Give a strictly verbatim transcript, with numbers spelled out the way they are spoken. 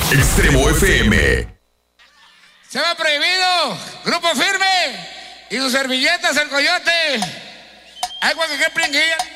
Extremo F M. Se va prohibido, Grupo Firme y sus servilletas, el Coyote. Agua que qué plinguilla.